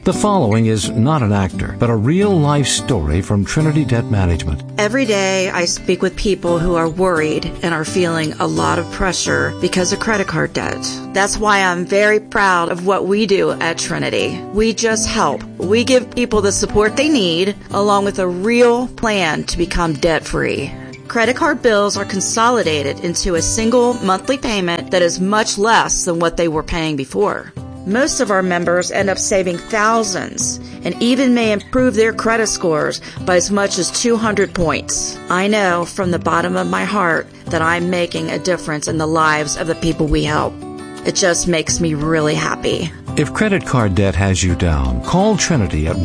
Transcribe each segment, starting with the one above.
The following is not an actor, but a real-life story from Trinity Debt Management. Every day I speak with people who are worried and are feeling a lot of pressure because of credit card debt. That's why I'm very proud of what we do at Trinity. We just help. We give people the support they need, along with a real plan to become debt-free. Credit card bills are consolidated into a single monthly payment that is much less than what they were paying before. Most of our members end up saving thousands and even may improve their credit scores by as much as 200 points. I know from the bottom of my heart that I'm making a difference in the lives of the people we help. It just makes me really happy. If credit card debt has you down, call Trinity at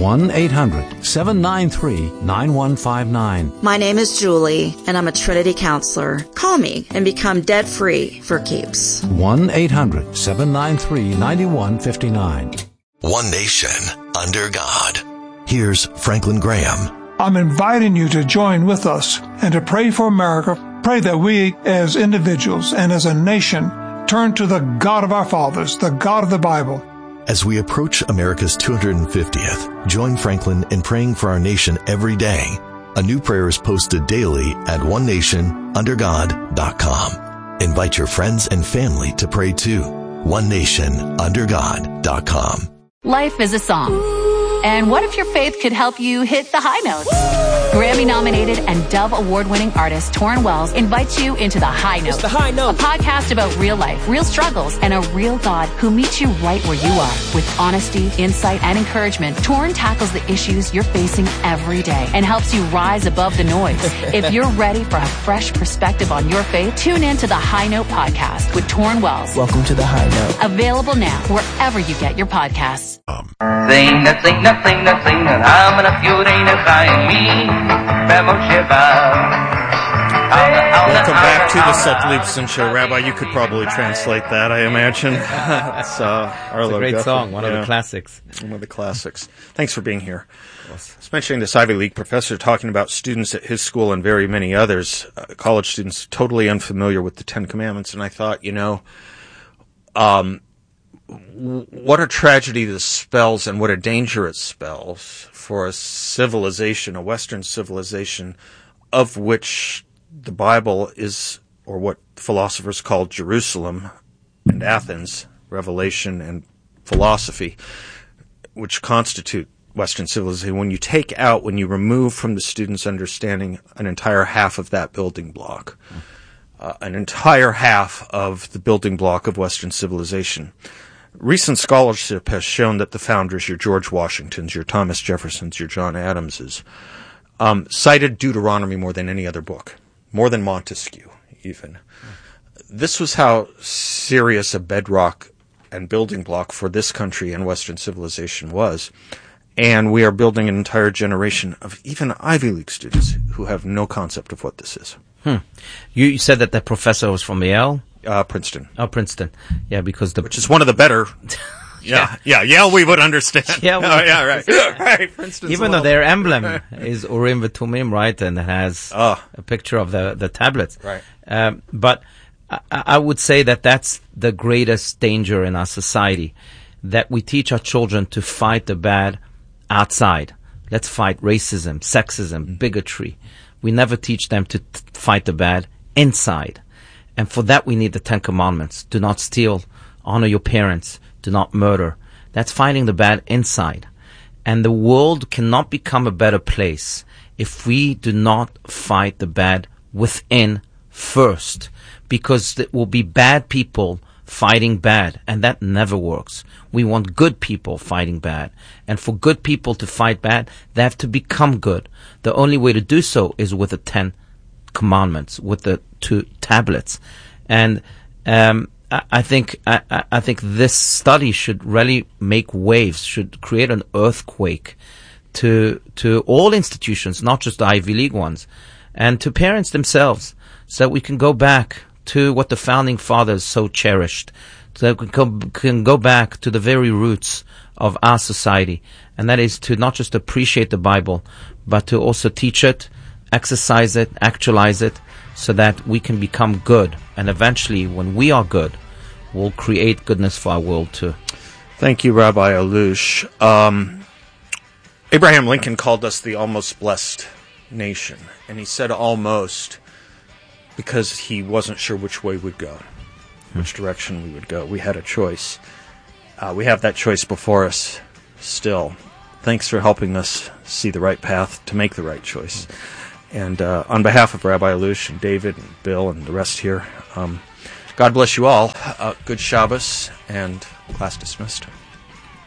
1-800-793-9159. My name is Julie, and I'm a Trinity counselor. Call me and become debt-free for keeps. 1-800-793-9159. One nation under God. Here's Franklin Graham. I'm inviting you to join with us and to pray for America. Pray that we as individuals and as a nation turn to the God of our fathers, the God of the Bible. As we approach America's 250th, join Franklin in praying for our nation every day. A new prayer is posted daily at onenationundergod.com. Invite your friends and family to pray too. onenationundergod.com. Life is a song. And what if your faith could help you hit the high notes? Grammy-nominated and Dove Award-winning artist Torrin Wells invites you into The High Note. It's The High Note. A podcast about real life, real struggles, and a real God who meets you right where you are. With honesty, insight, and encouragement, Torrin tackles the issues you're facing every day and helps you rise above the noise. If you're ready for a fresh perspective on your faith, tune in to The High Note podcast with Torrin Wells. Welcome to The High Note. Available now wherever you get your podcasts. Sing that, sing that, sing that, sing that. I'm in a furina by me. Welcome back to the Seth Leibson Show. Rabbi, you could probably translate that, I imagine. It's a great song, one of the classics. One of the classics. Thanks for being here. I was mentioning this Ivy League professor talking about students at his school and very many others, college students, totally unfamiliar with the Ten Commandments, and I thought, what a tragedy this spells and what a danger it spells for a civilization, a Western civilization, of which the Bible is, or what philosophers call Jerusalem and Athens, revelation and philosophy, which constitute Western civilization. When you remove from the student's understanding an entire half of that building block, an entire half of the building block of Western civilization. Recent scholarship has shown that the founders, your George Washingtons, your Thomas Jeffersons, your John Adamses, cited Deuteronomy more than any other book, more than Montesquieu even. This was how serious a bedrock and building block for this country and Western civilization was. And we are building an entire generation of even Ivy League students who have no concept of what this is. You said that the professor was from Yale? Princeton. Oh, Princeton. Yeah, because which is one of the better. Yeah, Yale we would understand. Yeah, right. Right. Princeton's even though their emblem is Urim v'Tumim, right, and it has a picture of the tablets. Right. But I would say that that's the greatest danger in our society, that we teach our children to fight the bad outside. Let's fight racism, sexism, bigotry. We never teach them to fight the bad inside. And for that, we need the Ten Commandments. Do not steal. Honor your parents. Do not murder. That's fighting the bad inside. And the world cannot become a better place if we do not fight the bad within first. Because it will be bad people fighting bad. And that never works. We want good people fighting bad. And for good people to fight bad, they have to become good. The only way to do so is with the 10 Commandments, with the 2 tablets. And I think this study should really make waves, should create an earthquake to all institutions, not just the Ivy League ones, and to parents themselves, so that we can go back to what the founding fathers so cherished, so that we can go back to the very roots of our society, and that is to not just appreciate the Bible, but to also teach it, exercise it, actualize it, so that we can become good. And eventually, when we are good, we'll create goodness for our world too. Thank you, Rabbi Alush. Abraham Lincoln called us the almost blessed nation, and he said almost because he wasn't sure which way we'd go, which direction we would go. We had a choice. We have that choice before us still. Thanks for helping us see the right path to make the right choice. And on behalf of Rabbi Alush and David and Bill and the rest here, God bless you all. Good Shabbos, and class dismissed.